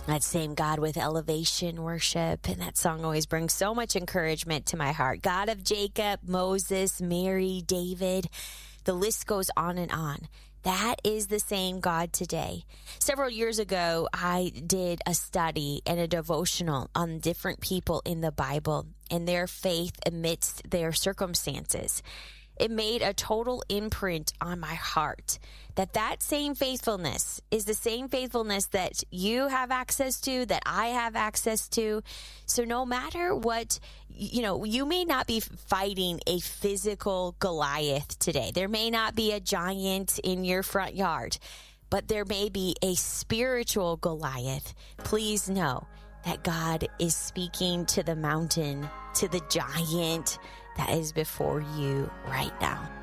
That same God with elevation worship. And that song always brings so much encouragement to my heart. God of Jacob, Moses, Mary, David. The list goes on and on. That is the same God today. Several years ago, I did a study and a devotional on different people in the Bible and their faith amidst their circumstances. It made a total imprint on my heart that same faithfulness is the same faithfulness that you have access to, that I have access to. So no matter what, you may not be fighting a physical Goliath today. There may not be a giant in your front yard, but there may be a spiritual Goliath. Please know that God is speaking to the mountain, to the giant that is before you right now.